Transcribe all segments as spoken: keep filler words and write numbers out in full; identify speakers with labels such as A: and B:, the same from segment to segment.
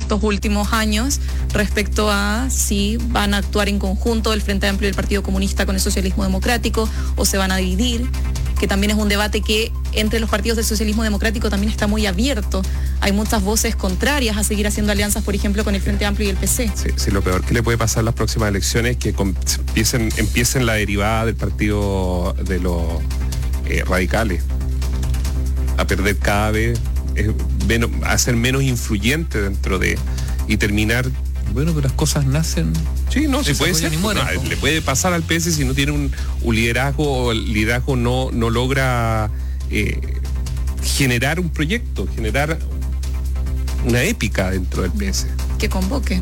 A: estos últimos años respecto a si van a actuar en conjunto el Frente Amplio y el Partido Comunista con el socialismo democrático o se van a dividir, que también es un debate que entre los partidos del socialismo democrático también está muy abierto. Hay muchas voces contrarias a seguir haciendo alianzas, por ejemplo, con el Frente Amplio y el P C.
B: Sí, sí, lo peor que le puede pasar en las próximas elecciones es que con, empiecen, empiecen la derivada del partido de los eh, radicales a perder cada vez, eh, menos, a ser menos influyente dentro de, y terminar.
C: Bueno, pero las cosas nacen.
B: Sí, no, se puede ser.
C: Mueren,
B: no, le puede pasar al P S si no tiene un, un liderazgo, o el liderazgo no, no logra eh, generar un proyecto, generar una épica dentro del P S.
A: Que convoque.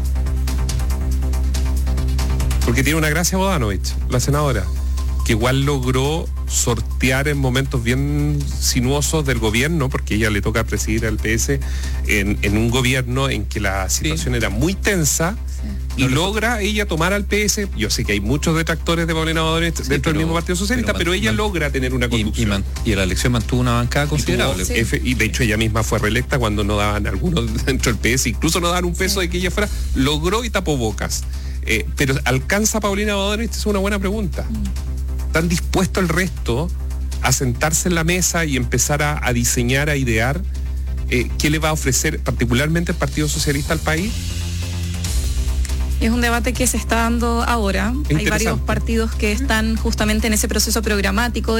B: Porque tiene una gracia Bodanovich, la senadora, que igual logró sortear en momentos bien sinuosos del gobierno, porque ella le toca presidir al P S en, en un gobierno en que la situación sí. era muy tensa, sí. y no logra fue. ella tomar al P S. Yo sé que hay muchos detractores de Paulina Bodanovich sí, dentro pero, del mismo Partido Socialista, pero, pero ella man, logra tener una conducción.
C: Y, y, man, y en la elección mantuvo una bancada considerable.
B: Y, tuvo, sí. F, y de hecho ella misma fue reelecta cuando no daban algunos dentro del P S, incluso no daban un peso sí. de que ella fuera, logró y tapó bocas. Eh, pero ¿alcanza Paulina Bodanovich? Es una buena pregunta. Mm. ¿Están dispuestos el resto a sentarse en la mesa y empezar a, a diseñar, a idear eh, qué le va a ofrecer particularmente el Partido Socialista al país?
A: Es un debate que se está dando ahora. Hay varios partidos que están justamente en ese proceso programático